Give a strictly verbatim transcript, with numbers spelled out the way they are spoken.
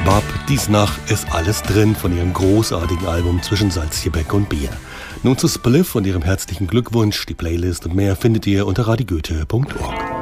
Bob, dies nach ist alles drin von ihrem großartigen Album Zwischen Salzgebäck und Bier. Nun zu Spliff und ihrem herzlichen Glückwunsch. Die Playlist und mehr findet ihr unter radio goethe punkt org.